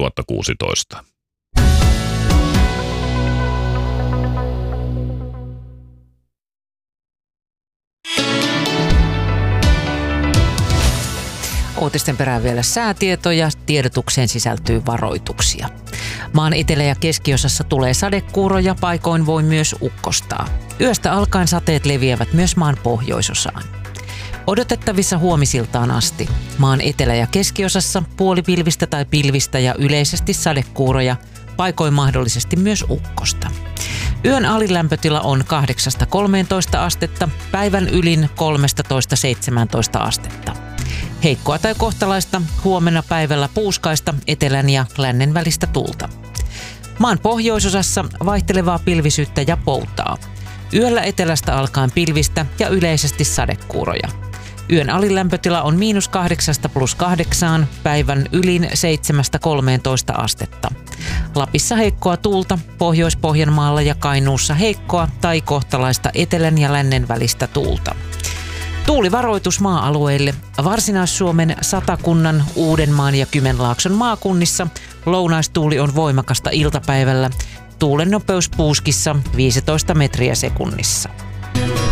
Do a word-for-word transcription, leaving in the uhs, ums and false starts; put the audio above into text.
kaksituhattakuusitoista. Uutisten perään vielä säätietoja. Tiedotukseen sisältyy varoituksia. Maan etelä- ja keskiosassa tulee sadekuuroja, paikoin voi myös ukkostaa. Yöstä alkaen sateet leviävät myös maan pohjoisosaan. Odotettavissa huomisiltaan asti. Maan etelä- ja keskiosassa puolipilvistä tai pilvistä ja yleisesti sadekuuroja, paikoin mahdollisesti myös ukkosta. Yön alilämpötila on kahdeksasta kolmeentoista astetta, päivän ylin kolmetoista seitsemäntoista astetta. Heikkoa tai kohtalaista, huomenna päivällä puuskaista, etelän ja lännen välistä tuulta. Maan pohjoisosassa vaihtelevaa pilvisyyttä ja poutaa. Yöllä etelästä alkaen pilvistä ja yleisesti sadekuuroja. Yön alilämpötila on miinus kahdeksasta plus kahdeksaan, päivän ylin seitsemästä kolmeentoista astetta. Lapissa heikkoa tuulta, Pohjois-Pohjanmaalla ja Kainuussa heikkoa tai kohtalaista etelän ja lännen välistä tuulta. Tuulivaroitus maa-alueille. Varsinais-Suomen, Satakunnan, Uudenmaan ja Kymenlaakson maakunnissa lounaistuuli on voimakasta iltapäivällä. Tuulen nopeus puuskissa viisitoista metriä sekunnissa.